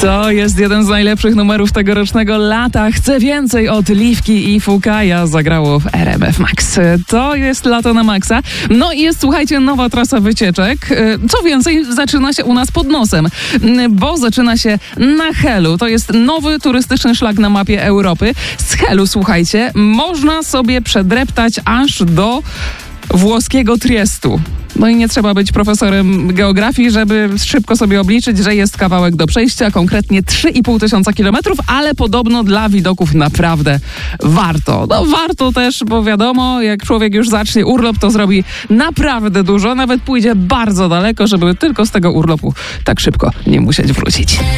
To jest jeden z najlepszych numerów tegorocznego lata. Chcę więcej od Liwki i Fukaja zagrało w RMF Max. To jest lato na maksa. No i jest, słuchajcie, nowa trasa wycieczek. Co więcej, zaczyna się u nas pod nosem, bo zaczyna się na Helu. To jest nowy turystyczny szlak na mapie Europy. Z Helu, słuchajcie, można sobie przedreptać aż do włoskiego Triestu. No i nie trzeba być profesorem geografii, żeby szybko sobie obliczyć, że jest kawałek do przejścia, konkretnie 3500 kilometrów, ale podobno dla widoków naprawdę warto. No warto też, bo wiadomo, jak człowiek już zacznie urlop, to zrobi naprawdę dużo, nawet pójdzie bardzo daleko, żeby tylko z tego urlopu tak szybko nie musieć wrócić.